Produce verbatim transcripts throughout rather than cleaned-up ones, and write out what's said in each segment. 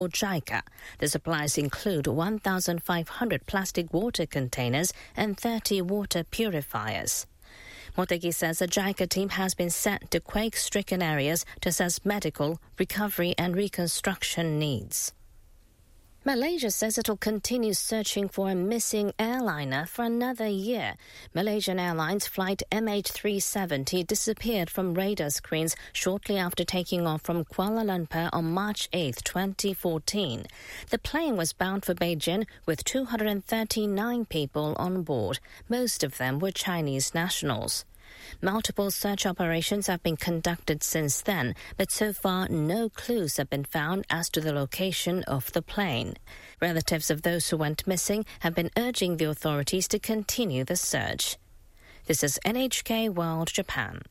or JICA. The supplies include one thousand five hundred plastic water containers and thirty water purifiers. Motegi says a JICA team has been sent to quake-stricken areas to assess medical, recovery and reconstruction needs. Malaysia says it will continue searching for a missing airliner for another year. Malaysian Airlines flight M H three seventy disappeared from radar screens shortly after taking off from Kuala Lumpur on March eighth, twenty fourteen. The plane was bound for Beijing with two hundred thirty-nine people on board. Most of them were Chinese nationals. Multiple search operations have been conducted since then, but so far no clues have been found as to the location of the plane. Relatives of those who went missing have been urging the authorities to continue the search. This is N H K World Japan.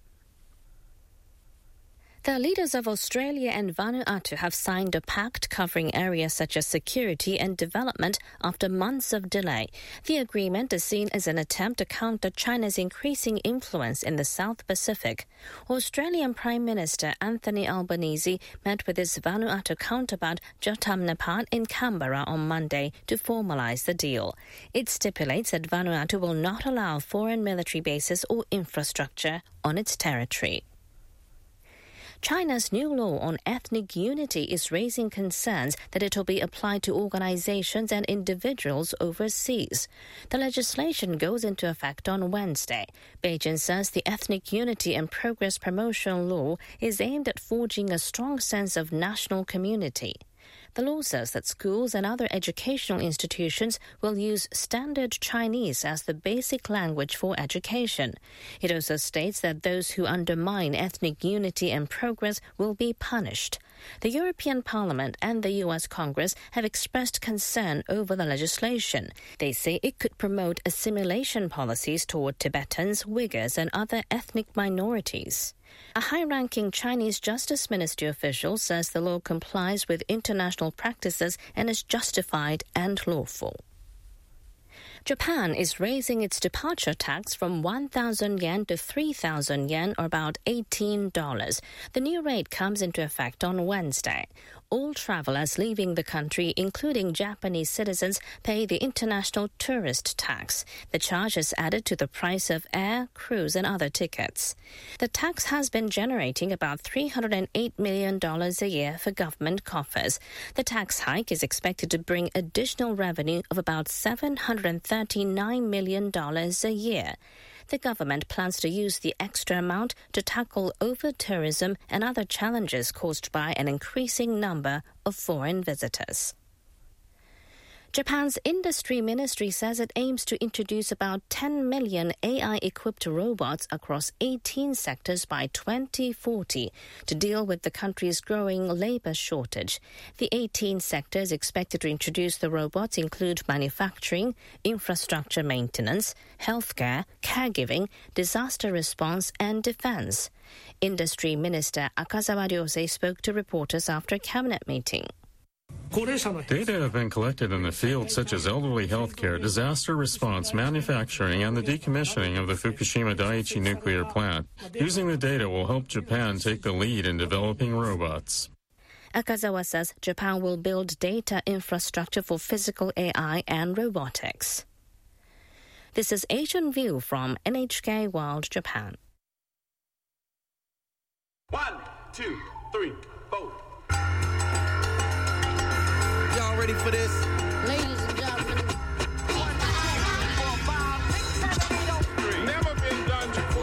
The leaders of Australia and Vanuatu have signed a pact covering areas such as security and development after months of delay. The agreement is seen as an attempt to counter China's increasing influence in the South Pacific. Australian Prime Minister Anthony Albanese met with his Vanuatu counterpart Jotam Napat in Canberra on Monday to formalise the deal. It stipulates that Vanuatu will not allow foreign military bases or infrastructure on its territory. China's new law on ethnic unity is raising concerns that it will be applied to organizations and individuals overseas. The legislation goes into effect on Wednesday. Beijing says the ethnic unity and progress promotion law is aimed at forging a strong sense of national community. The law says that schools and other educational institutions will use standard Chinese as the basic language for education. It also states that those who undermine ethnic unity and progress will be punished. The European Parliament and the U S Congress have expressed concern over the legislation. They say it could promote assimilation policies toward Tibetans, Uyghurs, and other ethnic minorities. A high-ranking Chinese Justice Ministry official says the law complies with international practices and is justified and lawful. Japan is raising its departure tax from one thousand yen to three thousand yen, or about eighteen dollars. The new rate comes into effect on Wednesday. All travelers leaving the country, including Japanese citizens, pay the international tourist tax. The charge is added to the price of air, cruise, and other tickets. The tax has been generating about three hundred eight million dollars a year for government coffers. The tax hike is expected to bring additional revenue of about seven hundred thirty-nine million dollars a year. The government plans to use the extra amount to tackle over-tourism and other challenges caused by an increasing number of foreign visitors. Japan's industry ministry says it aims to introduce about ten million A I-equipped robots across eighteen sectors by twenty forty to deal with the country's growing labor shortage. The eighteen sectors expected to introduce the robots include manufacturing, infrastructure maintenance, healthcare, caregiving, disaster response, and defense. Industry Minister Akazawa Ryosei spoke to reporters after a cabinet meeting. Data have been collected in the fields such as elderly healthcare, disaster response, manufacturing, and the decommissioning of the Fukushima Daiichi nuclear plant. Using the data will help Japan take the lead in developing robots. Akazawa says Japan will build data infrastructure for physical A I and robotics. This is Asian View from N H K World Japan. One, two, three, four. Y'all ready for this?